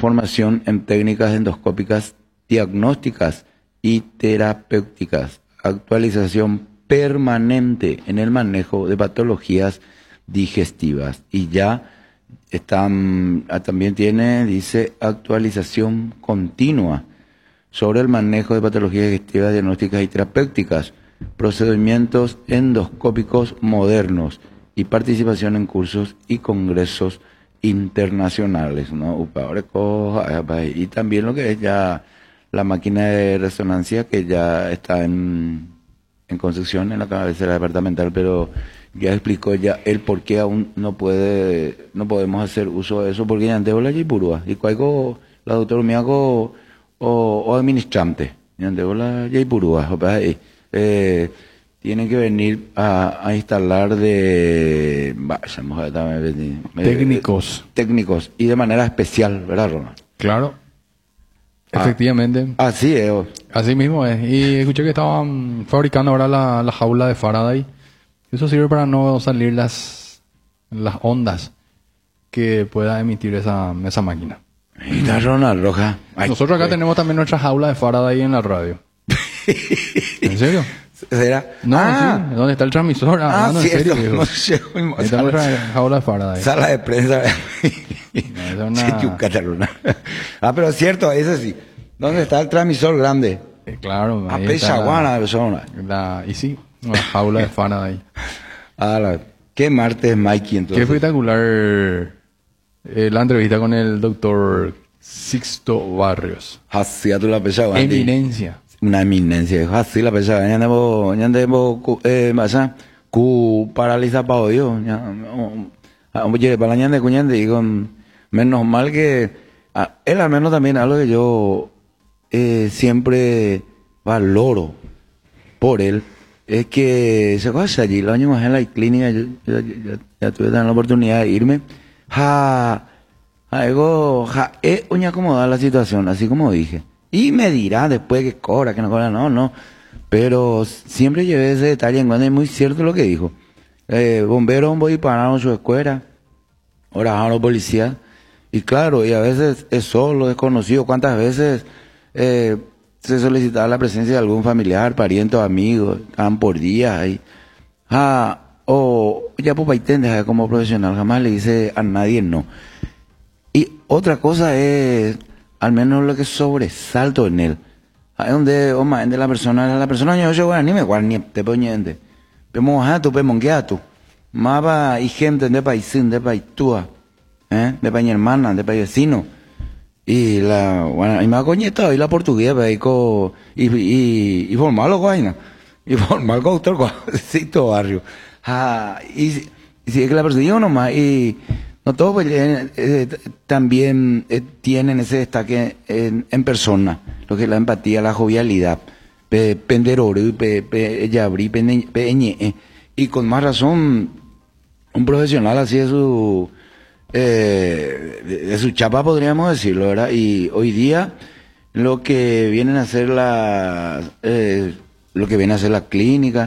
formación en técnicas endoscópicas diagnósticas y terapéuticas, actualización permanente en el manejo de patologías digestivas. Y ya también dice actualización continua sobre el manejo de patologías digestivas diagnósticas y terapéuticas, procedimientos endoscópicos modernos y participación en cursos y congresos internacionales, ¿no? Y también lo que es ya la máquina de resonancia, que ya está en construcción en la cabecera departamental, pero ya explicó ya el por qué aún no podemos hacer uso de eso, porque ya antes la Yaipurúa, y cuando la doctora Miago o administrante, ya antes la Yaipurúa, tienen que venir a instalar técnicos y de manera especial, ¿verdad, Ronald? Claro, efectivamente. Así es. Así mismo es. Y escuché que estaban fabricando ahora la jaula de Faraday. Eso sirve para no salir las ondas que pueda emitir esa máquina. Mira, Ronald Roja. Nosotros acá tenemos también nuestra jaula de Faraday en la radio. ¿En serio? ¿Será? No, sí, ¿dónde está el transmisor? No, en serio, viejo. Ahí está nuestra jaula de Faraday. Sala de prensa. No, pero es cierto, eso sí. ¿Dónde está el transmisor grande? Claro. A Pechaguana, y sí, una jaula de Faraday. Qué martes, Mikey, entonces. Qué espectacular la entrevista con el doctor Sixto Barrios. Así a tu la Pechaguana. Eminencia. Una eminencia. Así la Pechaguana. Ya andemos, paraliza para odio. Oye, para la ñande cuñande, digo, menos mal que él al menos también algo que yo siempre valoro por él es que se conoce allí los años más en la clínica. Ya tuve la oportunidad de irme es una acomodar la situación, así como dije, y me dirá después que cobra, que no cobra, no, pero siempre llevé ese detalle en cuenta. Es muy cierto lo que dijo. Bomberos voy pararon su escuela, ahora los policías, y claro, y a veces es solo, desconocido. ¿Cuántas veces se solicitaba la presencia de algún familiar, pariente o amigo? Estaban por días ahí. O ya pues deja como profesional, jamás le dice a nadie no. Y otra cosa es, al menos lo que sobresalto en él, ahí donde de la persona yo llego ni me guarni te poñente pemo tu pemongueato maba y gente de paisín de paitúa de pa' mi hermana, de pa' mi vecino. Y y me ha coñetado, y la portuguesa, y formal guayna. Y formal con doctor Juancito Barrio. Y si es que la persona, yo nomás, y no todos pues, también tienen ese destaque en persona, lo que es la empatía, la jovialidad, penderoro, yabri, peñe, y con más razón, un profesional así de su chapa, podríamos decirlo, ¿verdad? Y hoy día lo que vienen a hacer la clínica,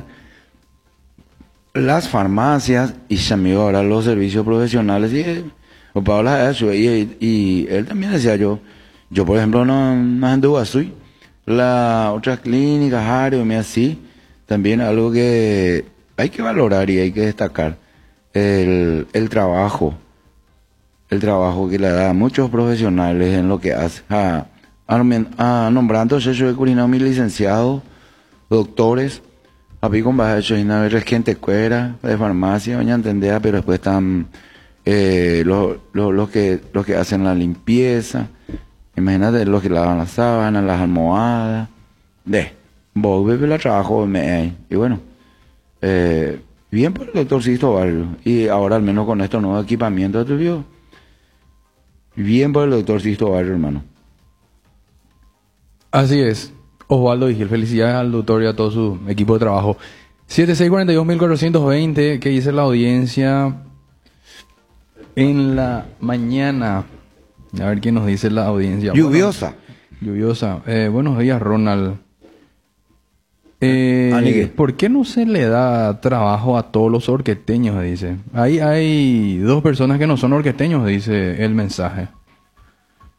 las farmacias y amigo ahora los servicios profesionales o Paola eso y él también decía yo por ejemplo no anduve así, las otras clínicas áreas así también algo que hay que valorar y hay que destacar el trabajo que le da a muchos profesionales en lo que hace. Nombrando yo he curinado mis licenciados, doctores, a con bajo y gente cuera, de farmacia, doña entendea, pero después están los que hacen la limpieza, imagínate los que lavan las sábanas, las almohadas, vos la trabajo, y bueno, bien por el doctor Sisto Barrio, y ahora al menos con estos nuevos equipamientos, ¿tú vio? Bien por el doctor Sisto Barrio, hermano. Así es. Osvaldo Vigil, felicidades al doctor y a todo su equipo de trabajo. 7642.420, que dice la audiencia en la mañana. A ver qué nos dice la audiencia. Lluviosa. Lluviosa. Buenos días, Ronald. ¿Por qué no se le da trabajo a todos los orqueteños? Dice. Hay 2 personas que no son orqueteños, dice el mensaje.